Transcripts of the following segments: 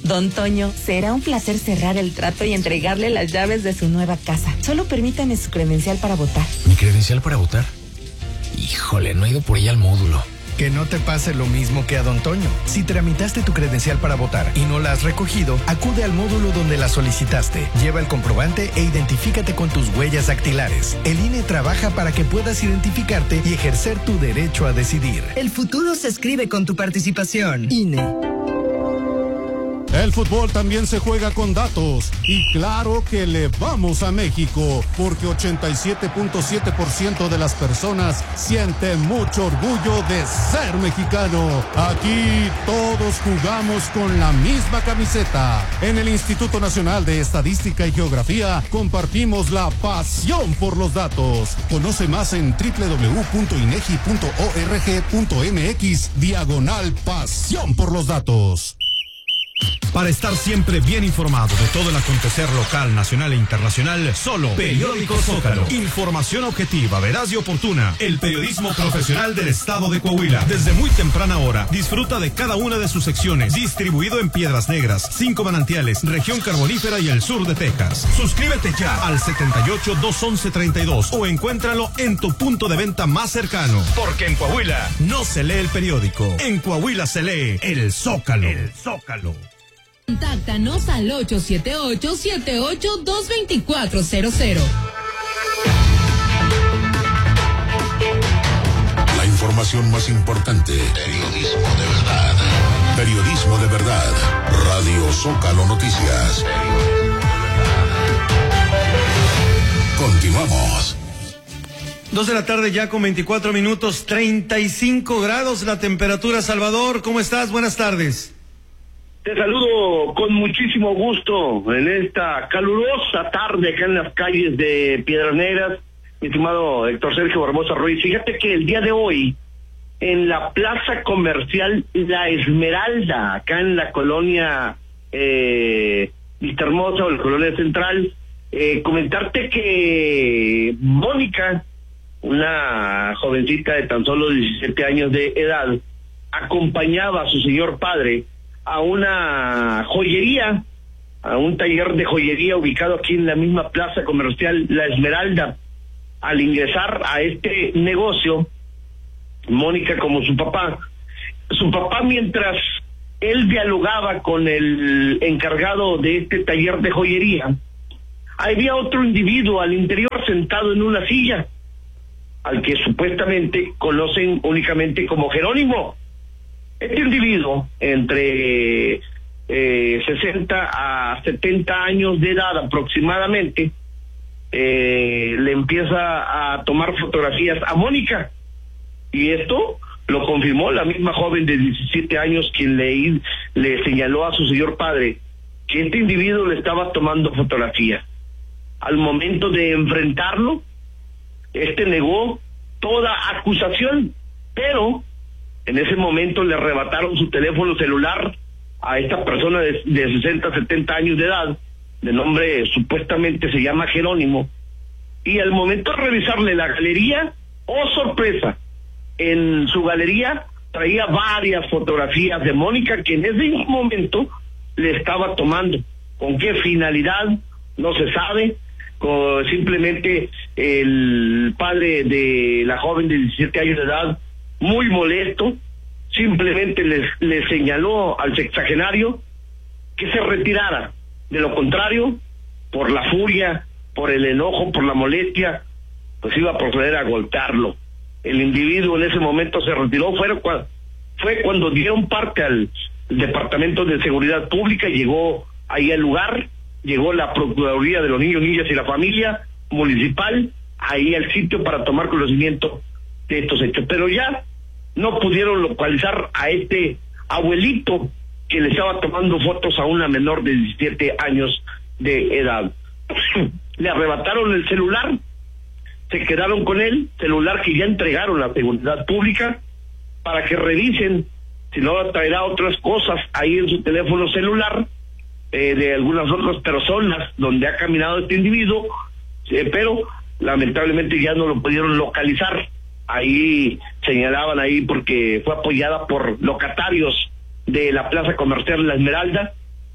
Don Toño, será un placer cerrar el trato y entregarle las llaves de su nueva casa. Solo permítame su credencial para votar. ¿Mi credencial para votar? Híjole, no he ido por ella al módulo. Que no te pase lo mismo que a Don Toño. Si tramitaste tu credencial para votar y no la has recogido, acude al módulo donde la solicitaste. Lleva el comprobante e identifícate con tus huellas dactilares. El INE trabaja para que puedas identificarte y ejercer tu derecho a decidir. El futuro se escribe con tu participación. INE. El fútbol también se juega con datos y claro que le vamos a México porque 87.7% de las personas sienten mucho orgullo de ser mexicano. Aquí todos jugamos con la misma camiseta. En el Instituto Nacional de Estadística y Geografía compartimos la pasión por los datos. Conoce más en www.inegi.org.mx/pasión por los datos. Para estar siempre bien informado de todo el acontecer local, nacional e internacional, solo Periódico Zócalo. Información objetiva, veraz y oportuna. El periodismo profesional del estado de Coahuila. Desde muy temprana hora, disfruta de cada una de sus secciones. Distribuido en Piedras Negras, 5 Manantiales, Región Carbonífera y el sur de Texas. Suscríbete ya al 78-211-32 o encuéntralo en tu punto de venta más cercano. Porque en Coahuila no se lee el periódico. En Coahuila se lee el Zócalo. El Zócalo. Contáctanos al 878-782-2400. La información más importante. Periodismo de verdad. Periodismo de verdad. Radio Zócalo Noticias. Continuamos. 2 de la tarde ya con 24 minutos, 35 grados la temperatura. Salvador, ¿cómo estás? Buenas tardes. Te saludo con muchísimo gusto en esta calurosa tarde acá en las calles de Piedras Negras, mi estimado Héctor Sergio Barbosa Ruiz. Fíjate que el día de hoy, en la plaza comercial La Esmeralda, acá en la colonia Vista Hermosa o la colonia central, comentarte que Mónica, una jovencita de tan solo 17 años de edad, acompañaba a su señor padre a una joyería, a un taller de joyería ubicado aquí en la misma plaza comercial La Esmeralda. Al ingresar a este negocio, Mónica como su papá mientras él dialogaba con el encargado de este taller de joyería, había otro individuo al interior sentado en una silla, al que supuestamente conocen únicamente como Jerónimo. Este individuo, entre 60 a 70 años de edad aproximadamente, le empieza a tomar fotografías a Mónica. Y esto lo confirmó la misma joven de 17 años quien le señaló a su señor padre que este individuo le estaba tomando fotografías. Al momento de enfrentarlo, este negó toda acusación, pero en ese momento le arrebataron su teléfono celular a esta persona de 60, 70 años de edad, de nombre supuestamente se llama Jerónimo, y al momento de revisarle la galería, ¡oh sorpresa!, en su galería traía varias fotografías de Mónica que en ese momento le estaba tomando. ¿Con qué finalidad? No se sabe. Simplemente el padre de la joven de 17 años de edad, muy molesto, simplemente le señaló al sexagenario que se retirara. De lo contrario, por la furia, por el enojo, por la molestia, pues iba a proceder a golpearlo. El individuo en ese momento se retiró. Fue cuando dieron parte al Departamento de Seguridad Pública, llegó ahí al lugar, llegó la Procuraduría de los Niños, Niñas y la Familia Municipal ahí al sitio para tomar conocimiento de estos hechos. Pero ya no pudieron localizar a este abuelito que le estaba tomando fotos a una menor de 17 años de edad. Le arrebataron el celular, se quedaron con él, celular que ya entregaron a la Seguridad Pública para que revisen si no traerá otras cosas ahí en su teléfono celular de algunas otras personas donde ha caminado este individuo, pero lamentablemente ya no lo pudieron localizar. Ahí señalaban ahí porque fue apoyada por locatarios de la plaza comercial La Esmeralda,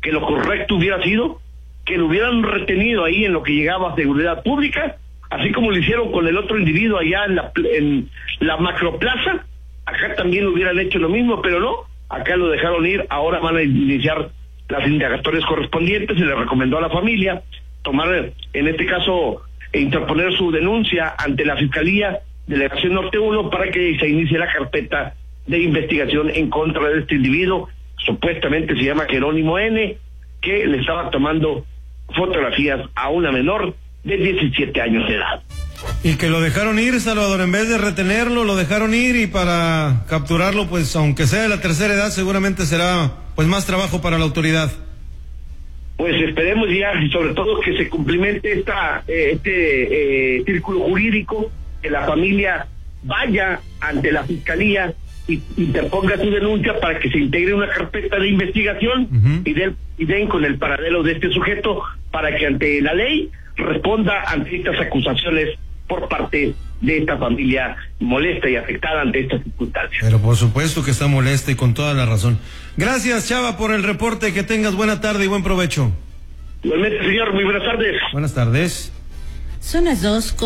que lo correcto hubiera sido que lo hubieran retenido ahí en lo que llegaba a seguridad pública, así como lo hicieron con el otro individuo allá en la macroplaza. Acá también lo hubieran hecho lo mismo, pero no, acá lo dejaron ir. Ahora van a iniciar las indagatorias correspondientes. Se le recomendó a la familia tomar, en este caso, interponer su denuncia ante la Fiscalía Delegación Norte 1 para que se inicie la carpeta de investigación en contra de este individuo. Supuestamente se llama Jerónimo N., que le estaba tomando fotografías a una menor de 17 años de edad. Y que lo dejaron ir, Salvador, en vez de retenerlo, lo dejaron ir, y para capturarlo, pues aunque sea de la tercera edad, seguramente será pues más trabajo para la autoridad. Pues esperemos ya, y sobre todo que se cumplimente este círculo jurídico, que la familia vaya ante la Fiscalía y interponga su denuncia para que se integre una carpeta de investigación y den con el paradero de este sujeto para que ante la ley responda ante estas acusaciones por parte de esta familia molesta y afectada ante estas circunstancias. Pero por supuesto que está molesta y con toda la razón. Gracias, Chava, por el reporte. Que tengas buena tarde y buen provecho. Igualmente, señor, muy buenas tardes. Buenas tardes. Son las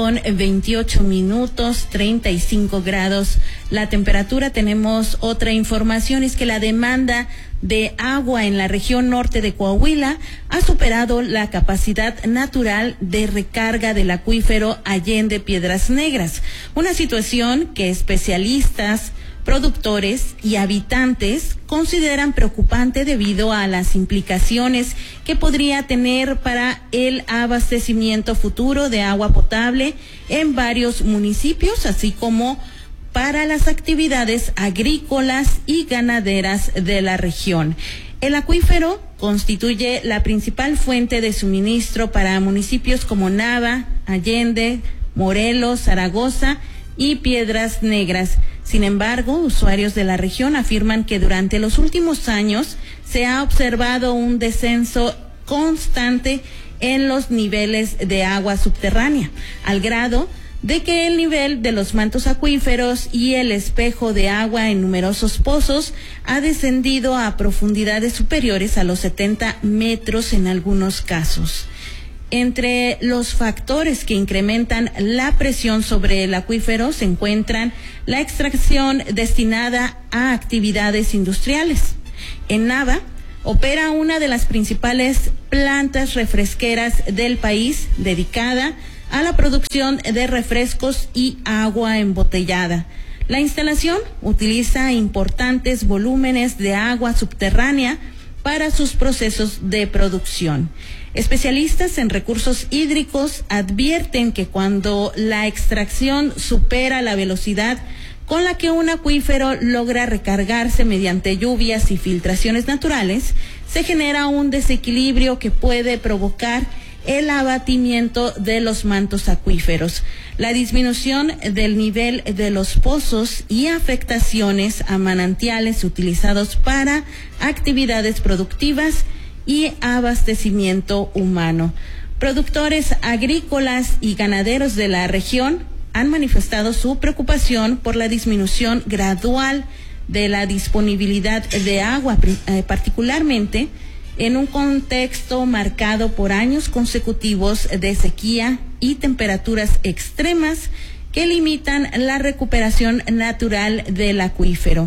2:28, 35 grados la temperatura. Tenemos otra información, es que la demanda de agua en la región norte de Coahuila ha superado la capacidad natural de recarga del acuífero Allende Piedras Negras, una situación que especialistas, productores y habitantes consideran preocupante debido a las implicaciones que podría tener para el abastecimiento futuro de agua potable en varios municipios, así como para las actividades agrícolas y ganaderas de la región. El acuífero constituye la principal fuente de suministro para municipios como Nava, Allende, Morelos, Zaragoza y Piedras Negras. Sin embargo, usuarios de la región afirman que durante los últimos años se ha observado un descenso constante en los niveles de agua subterránea, al grado de que el nivel de los mantos acuíferos y el espejo de agua en numerosos pozos ha descendido a profundidades superiores a los 70 metros en algunos casos. Entre los factores que incrementan la presión sobre el acuífero se encuentran la extracción destinada a actividades industriales. En Nava opera una de las principales plantas refresqueras del país dedicada a la producción de refrescos y agua embotellada. La instalación utiliza importantes volúmenes de agua subterránea para sus procesos de producción. Especialistas en recursos hídricos advierten que cuando la extracción supera la velocidad con la que un acuífero logra recargarse mediante lluvias y filtraciones naturales, se genera un desequilibrio que puede provocar el abatimiento de los mantos acuíferos, la disminución del nivel de los pozos y afectaciones a manantiales utilizados para actividades productivas y abastecimiento humano. Productores agrícolas y ganaderos de la región han manifestado su preocupación por la disminución gradual de la disponibilidad de agua, particularmente en un contexto marcado por años consecutivos de sequía y temperaturas extremas que limitan la recuperación natural del acuífero.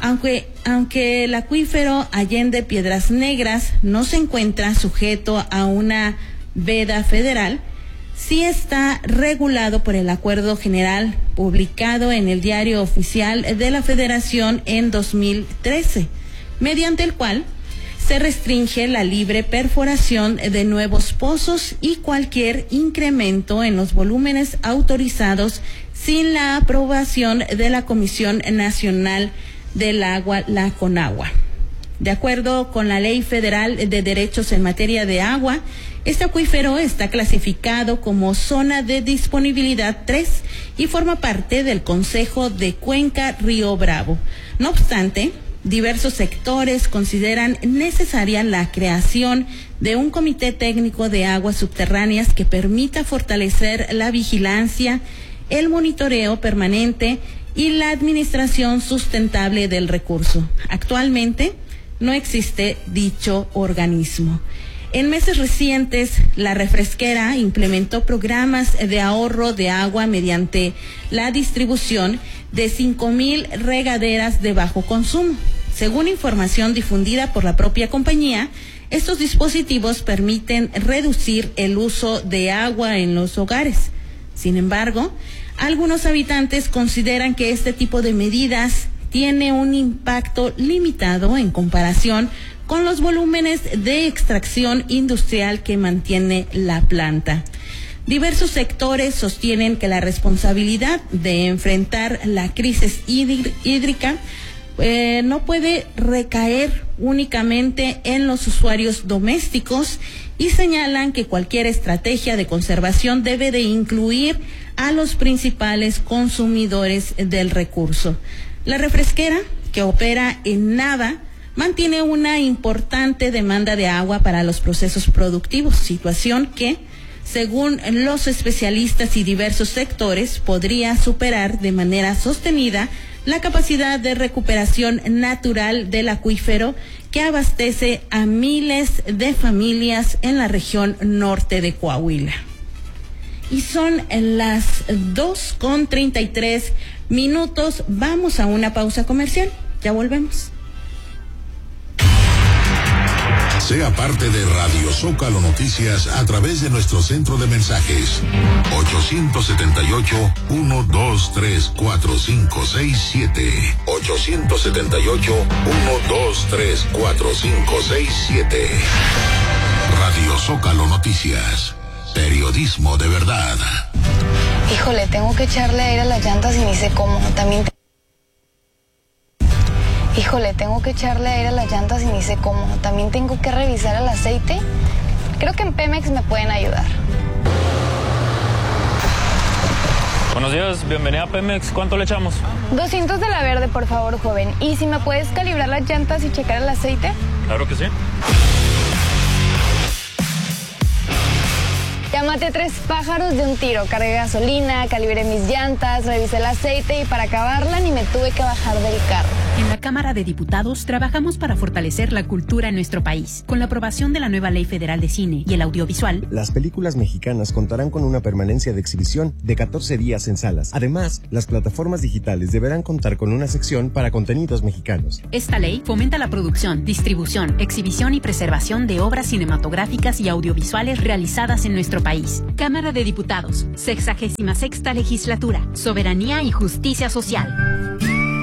Aunque el acuífero Allende Piedras Negras no se encuentra sujeto a una veda federal, sí está regulado por el Acuerdo General publicado en el Diario Oficial de la Federación en 2013, mediante el cual se restringe la libre perforación de nuevos pozos y cualquier incremento en los volúmenes autorizados sin la aprobación de la Comisión Nacional del Agua, la CONAGUA. De acuerdo con la Ley Federal de Derechos en materia de agua, este acuífero está clasificado como zona de disponibilidad 3 y forma parte del Consejo de Cuenca Río Bravo. No obstante, diversos sectores consideran necesaria la creación de un comité técnico de aguas subterráneas que permita fortalecer la vigilancia, el monitoreo permanente y la administración sustentable del recurso. Actualmente, no existe dicho organismo. En meses recientes, la refresquera implementó programas de ahorro de agua mediante la distribución de 5,000 regaderas de bajo consumo. Según información difundida por la propia compañía, estos dispositivos permiten reducir el uso de agua en los hogares. Sin embargo, algunos habitantes consideran que este tipo de medidas tiene un impacto limitado en comparación con los volúmenes de extracción industrial que mantiene la planta. Diversos sectores sostienen que la responsabilidad de enfrentar la crisis hídrica no puede recaer únicamente en los usuarios domésticos y señalan que cualquier estrategia de conservación debe de incluir a los principales consumidores del recurso. La refresquera, que opera en Nava, mantiene una importante demanda de agua para los procesos productivos, situación que, según los especialistas y diversos sectores, podría superar de manera sostenida la capacidad de recuperación natural del acuífero que abastece a miles de familias en la región norte de Coahuila. Y son las 2:33 minutos. Vamos a una pausa comercial. Ya volvemos. Sea parte de Radio Zócalo Noticias a través de nuestro centro de mensajes 878-123-4567 878-123-4567. Radio Zócalo Noticias, periodismo de verdad. Híjole, tengo que echarle aire a las llantas y ni sé cómo. También tengo que revisar el aceite. Creo que en Pemex me pueden ayudar. Buenos días, bienvenida a Pemex. ¿Cuánto le echamos? 200 de la verde, por favor, joven. ¿Y si me puedes calibrar las llantas y checar el aceite? Claro que sí. Ya maté 3 pájaros de un tiro. Cargué gasolina, calibré mis llantas, revisé el aceite y para acabarla ni me tuve que bajar del carro. En la Cámara de Diputados trabajamos para fortalecer la cultura en nuestro país. Con la aprobación de la nueva Ley Federal de Cine y el Audiovisual, las películas mexicanas contarán con una permanencia de exhibición de 14 días en salas. Además, las plataformas digitales deberán contar con una sección para contenidos mexicanos. Esta ley fomenta la producción, distribución, exhibición y preservación de obras cinematográficas y audiovisuales realizadas en nuestro país. Cámara de Diputados, 66ª Legislatura, Soberanía y Justicia Social.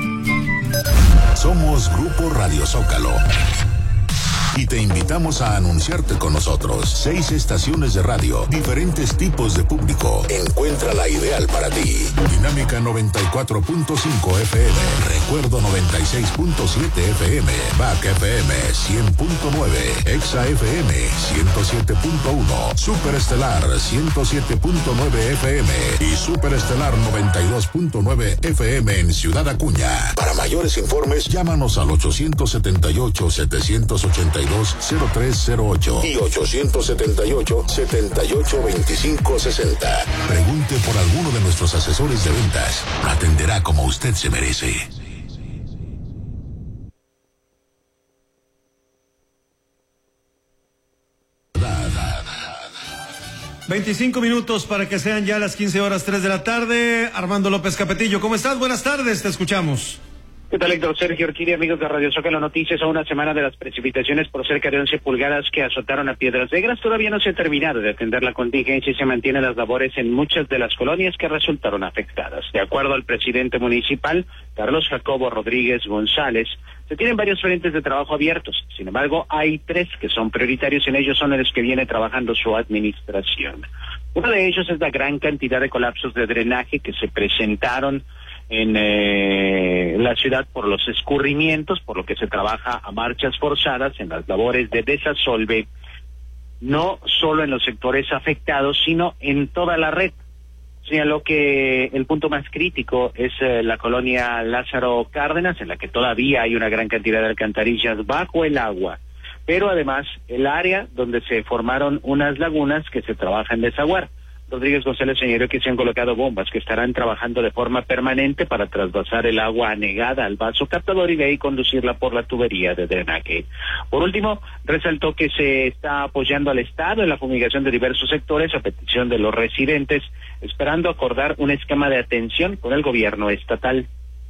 Somos Grupo Radio Zócalo y te invitamos a anunciarte con nosotros. 6 estaciones de radio, diferentes tipos de público. Encuentra la ideal para ti. Dinámica 94.5 FM, Recuerdo 96.7 FM, Back FM 100.9, Exa FM 107.1, Superestelar 107.9 FM y Superestelar 92.9 FM en Ciudad Acuña. Para mayores informes, llámanos al 878-782-0308 y 878-782560. Pregunte por alguno de nuestros asesores de ventas. Lo atenderá como usted se merece. ...25 minutos para que sean ya las 15:03 de la tarde. Armando López Capetillo, ¿cómo estás? Buenas tardes, te escuchamos. ¿Qué tal, Héctor? Sergio Orquídea, amigos de Radio Zócalo Noticias, a una semana de las precipitaciones por cerca de 11 pulgadas que azotaron a Piedras Negras. Todavía no se ha terminado de atender la contingencia y se mantienen las labores en muchas de las colonias que resultaron afectadas. De acuerdo al presidente municipal, Carlos Jacobo Rodríguez González, se tienen varios frentes de trabajo abiertos. Sin embargo, hay 3 que son prioritarios. En ellos son los que viene trabajando su administración. Uno de ellos es la gran cantidad de colapsos de drenaje que se presentaron en la ciudad por los escurrimientos, por lo que se trabaja a marchas forzadas en las labores de desasolve, no solo en los sectores afectados, sino en toda la red. Señaló que el punto más crítico es la colonia Lázaro Cárdenas, en la que todavía hay una gran cantidad de alcantarillas bajo el agua, pero además el área donde se formaron unas lagunas que se trabaja en desaguar. Rodríguez González señaló que se han colocado bombas que estarán trabajando de forma permanente para trasvasar el agua anegada al vaso captador y de ahí conducirla por la tubería de drenaje. Por último, resaltó que se está apoyando al Estado en la fumigación de diversos sectores a petición de los residentes, esperando acordar un esquema de atención con el gobierno estatal.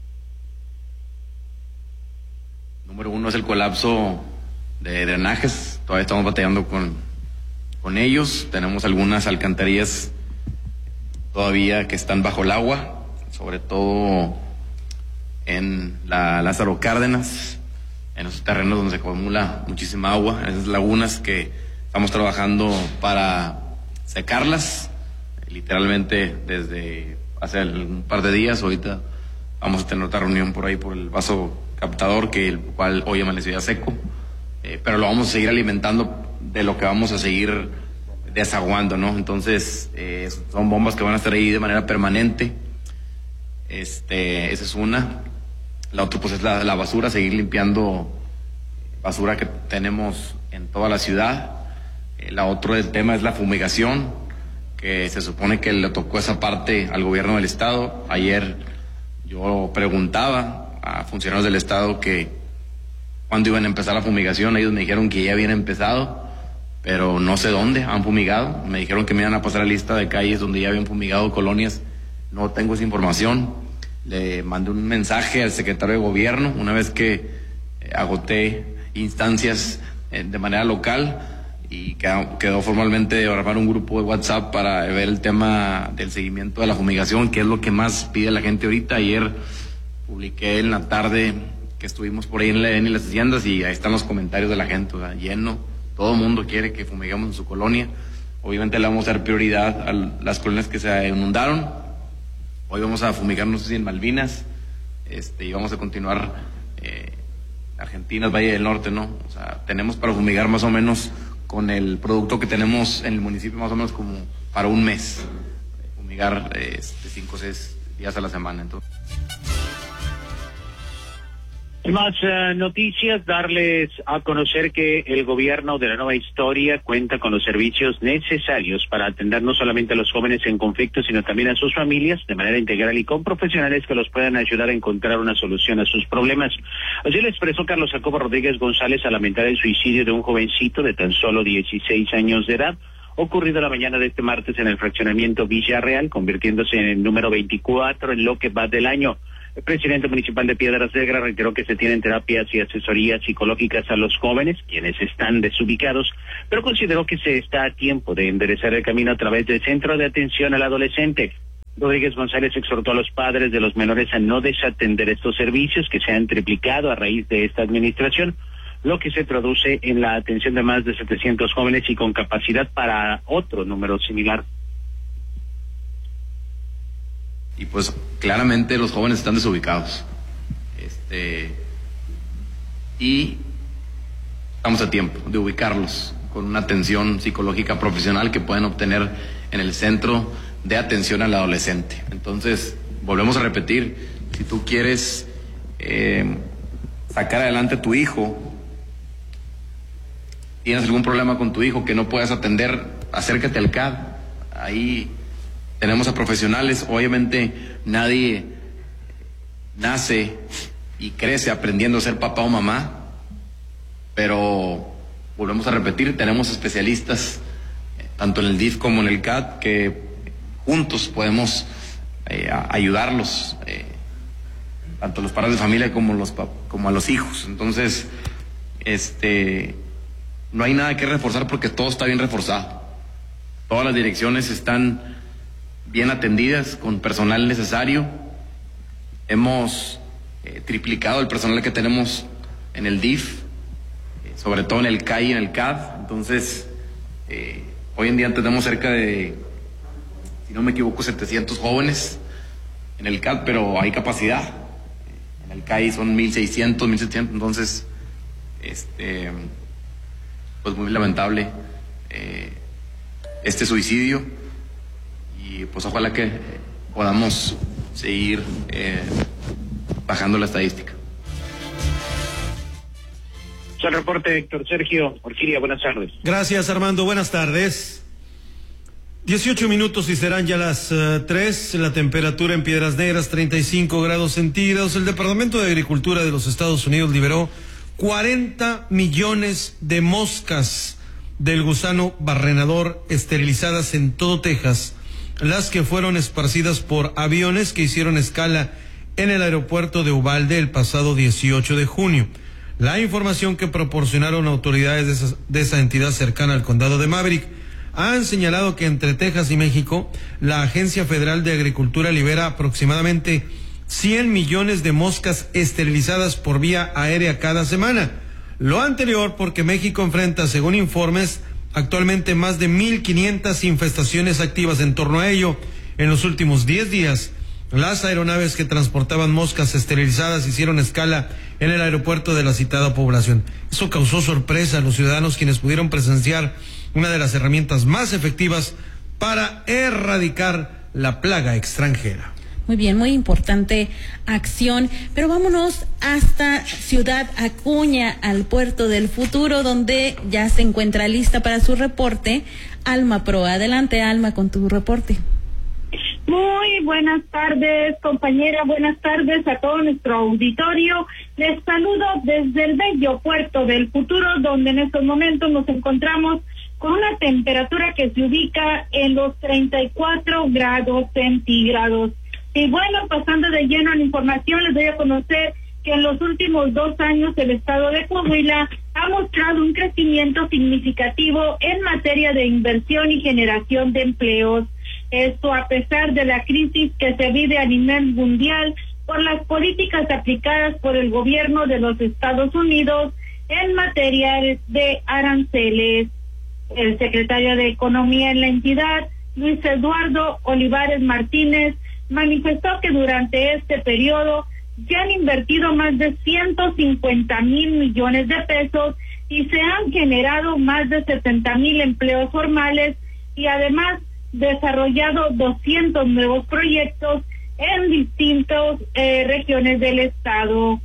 Número uno es el colapso de drenajes. Todavía estamos batallando con ellos. Tenemos algunas alcantarillas todavía que están bajo el agua, sobre todo en la Lázaro Cárdenas, en esos terrenos donde se acumula muchísima agua, en esas lagunas que estamos trabajando para secarlas, literalmente desde hace un par de días. Ahorita vamos a tener otra reunión por ahí por el vaso captador, que el cual hoy amaneció ya seco, pero lo vamos a seguir alimentando de lo que vamos a seguir desaguando, ¿no? Entonces, son bombas que van a estar ahí de manera permanente. Esa es una. La otra, pues, es la basura, seguir limpiando basura que tenemos en toda la ciudad. La otra del tema es la fumigación, que se supone que le tocó esa parte al gobierno del estado. Ayer yo preguntaba a funcionarios del estado que cuándo iban a empezar la fumigación. Ellos me dijeron que ya habían empezado, pero no sé dónde han fumigado. Me dijeron que me iban a pasar la lista de calles donde ya habían fumigado colonias. No tengo esa información. Le mandé un mensaje al secretario de gobierno una vez que agoté instancias de manera local, y quedó formalmente de armar un grupo de WhatsApp para ver el tema del seguimiento de la fumigación, que es lo que más pide la gente ahorita. Ayer publiqué en la tarde que estuvimos por ahí en las haciendas, y ahí están los comentarios de la gente, o sea, lleno. Todo el mundo quiere que fumigamos en su colonia. Obviamente le vamos a dar prioridad a las colonias que se inundaron. Hoy vamos a fumigar, no sé si en Malvinas, y vamos a continuar Argentinas, Valle del Norte, ¿no? O sea, tenemos para fumigar más o menos con el producto que tenemos en el municipio, más o menos como para un mes. Fumigar 5 o 6 días a la semana, entonces. Más noticias, darles a conocer que el gobierno de la Nueva Historia cuenta con los servicios necesarios para atender no solamente a los jóvenes en conflicto, sino también a sus familias de manera integral y con profesionales que los puedan ayudar a encontrar una solución a sus problemas. Así lo expresó Carlos Jacobo Rodríguez González al lamentar el suicidio de un jovencito de tan solo 16 años de edad, ocurrido la mañana de este martes en el fraccionamiento Villarreal, convirtiéndose en el número 24 en lo que va del año. El presidente municipal de Piedras Negras reiteró que se tienen terapias y asesorías psicológicas a los jóvenes, quienes están desubicados, pero consideró que se está a tiempo de enderezar el camino a través del Centro de Atención al Adolescente. Rodríguez González exhortó a los padres de los menores a no desatender estos servicios que se han triplicado a raíz de esta administración, lo que se traduce en la atención de más de 700 jóvenes y con capacidad para otro número similar. Y pues claramente los jóvenes están desubicados. Y estamos a tiempo de ubicarlos con una atención psicológica profesional que pueden obtener en el Centro de Atención al Adolescente. Entonces, volvemos a repetir, si tú quieres sacar adelante a tu hijo, tienes algún problema con tu hijo que no puedas atender, acércate al CAD. Ahí tenemos a profesionales. Obviamente nadie nace y crece aprendiendo a ser papá o mamá, pero volvemos a repetir, tenemos especialistas tanto en el DIF como en el CAD que juntos podemos ayudarlos, tanto a los padres de familia como a los hijos. Entonces, no hay nada que reforzar porque todo está bien reforzado. Todas las direcciones están bien atendidas con personal necesario. Hemos triplicado el personal que tenemos en el DIF, sobre todo en el CAI y en el CAD. Entonces, hoy en día tenemos cerca de, si no me equivoco, 700 jóvenes en el CAD, pero hay capacidad. En el CAI son 1,600, 1,700, entonces, pues muy lamentable este suicidio. Y pues ojalá que podamos seguir bajando la estadística. El reporte de Héctor Sergio Orquídea, buenas tardes. Gracias, Armando, buenas tardes. 18 minutos y serán ya las 3. La temperatura en Piedras Negras, 35 grados centígrados. El Departamento de Agricultura de los Estados Unidos liberó 40 millones de moscas del gusano barrenador esterilizadas en todo Texas, las que fueron esparcidas por aviones que hicieron escala en el aeropuerto de Uvalde el pasado 18 de junio. La información que proporcionaron autoridades de esa entidad cercana al condado de Maverick han señalado que entre Texas y México, la Agencia Federal de Agricultura libera aproximadamente 100 millones de moscas esterilizadas por vía aérea cada semana. Lo anterior porque México enfrenta, según informes, actualmente más de 1,500 infestaciones activas. En torno a ello, en los últimos 10 días, las aeronaves que transportaban moscas esterilizadas hicieron escala en el aeropuerto de la citada población. Eso causó sorpresa a los ciudadanos, quienes pudieron presenciar una de las herramientas más efectivas para erradicar la plaga extranjera. Muy bien, muy importante acción, pero vámonos hasta Ciudad Acuña, al Puerto del Futuro, donde ya se encuentra lista para su reporte Alma Pro. Adelante, Alma, con tu reporte. Muy buenas tardes, compañera, buenas tardes a todo nuestro auditorio. Les saludo desde el bello Puerto del Futuro, donde en estos momentos nos encontramos con una temperatura que se ubica en los 34 grados centígrados. Y bueno, pasando de lleno a la información, les doy a conocer que en los últimos 2 años el estado de Coahuila ha mostrado un crecimiento significativo en materia de inversión y generación de empleos. Esto a pesar de la crisis que se vive a nivel mundial por las políticas aplicadas por el gobierno de los Estados Unidos en materia de aranceles. El secretario de Economía en la entidad, Luis Eduardo Olivares Martínez, manifestó que durante este periodo ya han invertido más de 150,000 millones de pesos y se han generado más de 70,000 empleos formales y además desarrollado 200 nuevos proyectos en distintas regiones del estado.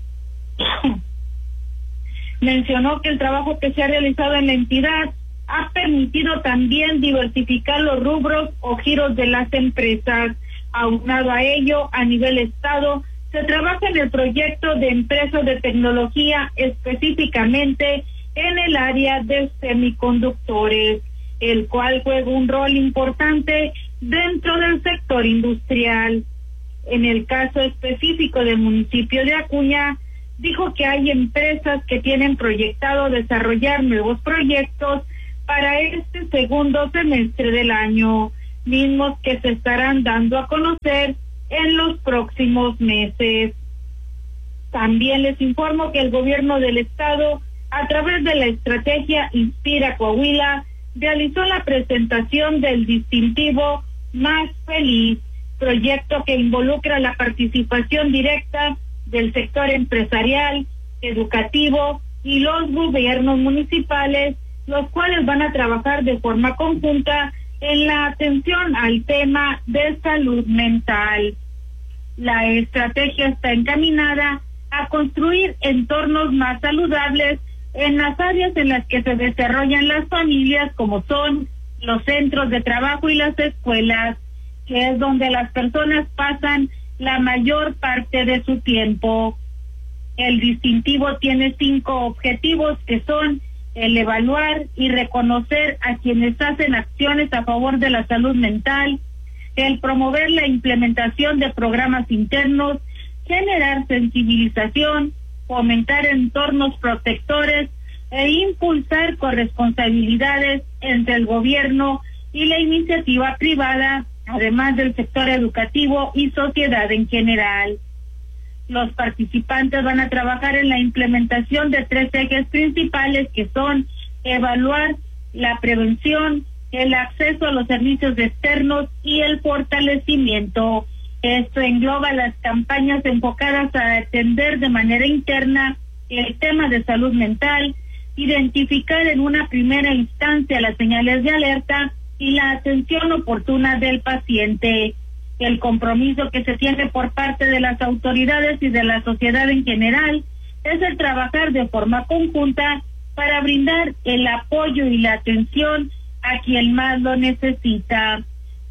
Mencionó que el trabajo que se ha realizado en la entidad ha permitido también diversificar los rubros o giros de las empresas. Aunado a ello, a nivel estado, se trabaja en el proyecto de empresas de tecnología, específicamente en el área de semiconductores, el cual juega un rol importante dentro del sector industrial. En el caso específico del municipio de Acuña, dijo que hay empresas que tienen proyectado desarrollar nuevos proyectos para este segundo semestre del año, mismos que se estarán dando a conocer en los próximos meses. También les informo que el gobierno del estado, a través de la estrategia Inspira Coahuila, realizó la presentación del distintivo Más Feliz, proyecto que involucra la participación directa del sector empresarial, educativo y los gobiernos municipales, los cuales van a trabajar de forma conjunta en la atención al tema de salud mental. La estrategia está encaminada a construir entornos más saludables en las áreas en las que se desarrollan las familias, como son los centros de trabajo y las escuelas, que es donde las personas pasan la mayor parte de su tiempo. El distintivo tiene 5 objetivos, que son el evaluar y reconocer a quienes hacen acciones a favor de la salud mental, el promover la implementación de programas internos, generar sensibilización, fomentar entornos protectores e impulsar corresponsabilidades entre el gobierno y la iniciativa privada, además del sector educativo y sociedad en general. Los participantes van a trabajar en la implementación de 3 ejes principales, que son evaluar la prevención, el acceso a los servicios externos y el fortalecimiento. Esto engloba las campañas enfocadas a atender de manera interna el tema de salud mental, identificar en una primera instancia las señales de alerta y la atención oportuna del paciente. El compromiso que se tiene por parte de las autoridades y de la sociedad en general es el trabajar de forma conjunta para brindar el apoyo y la atención a quien más lo necesita.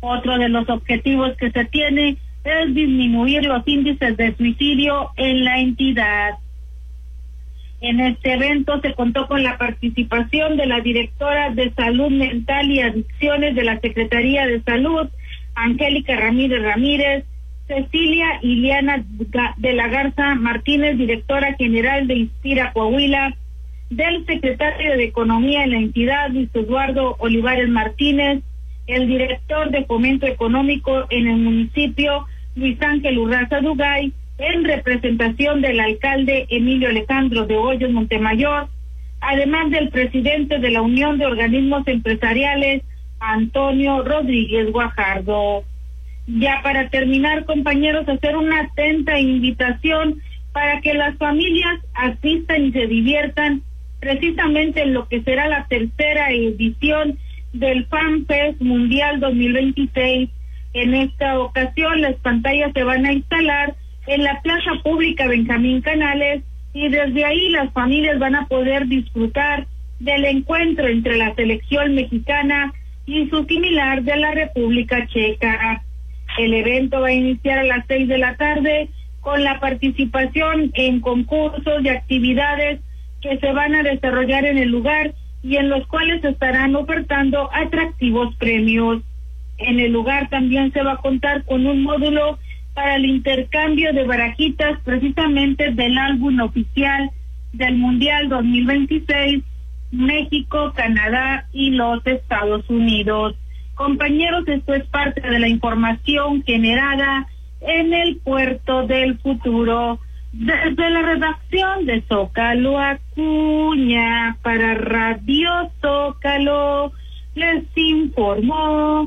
Otro de los objetivos que se tiene es disminuir los índices de suicidio en la entidad. En este evento se contó con la participación de la directora de Salud Mental y Adicciones de la Secretaría de Salud, Angélica Ramírez, Cecilia Iliana de la Garza Martínez, directora general de Inspira Coahuila, del secretario de Economía en la entidad, Luis Eduardo Olivares Martínez, el director de Fomento Económico en el municipio, Luis Ángel Urraza Dugay, en representación del alcalde Emilio Alejandro de Hoyos Montemayor, además del presidente de la Unión de Organismos Empresariales, Antonio Rodríguez Guajardo. Ya para terminar, compañeros, hacer una atenta invitación para que las familias asistan y se diviertan precisamente en lo que será la tercera edición del FanFest Mundial 2026. En esta ocasión las pantallas se van a instalar en la Plaza Pública Benjamín Canales y desde ahí las familias van a poder disfrutar del encuentro entre la selección mexicana y su similar de la República Checa. El evento va a iniciar a las 6 de la tarde con la participación en concursos y actividades que se van a desarrollar en el lugar y en los cuales se estarán ofertando atractivos premios. En el lugar también se va a contar con un módulo para el intercambio de barajitas precisamente del álbum oficial del Mundial 2026, México, Canadá y los Estados Unidos. Compañeros, esto es parte de la información generada en el Puerto del Futuro. Desde la redacción de Zócalo Acuña para Radio Zócalo, les informó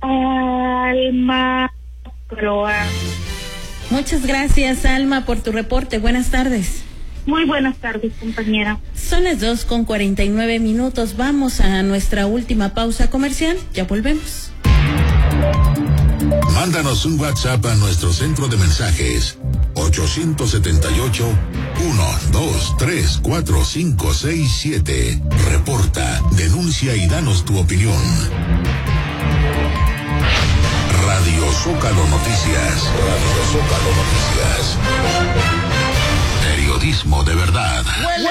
Alma Croa. Muchas gracias, Alma, por tu reporte. Buenas tardes. Muy buenas tardes, compañera. Son las 2:49. Vamos a nuestra última pausa comercial. Ya volvemos. Mándanos un WhatsApp a nuestro centro de mensajes 878-123-4567. Reporta, denuncia y danos tu opinión. Radio Zócalo Noticias. Radio Zócalo Noticias. Periodismo de verdad.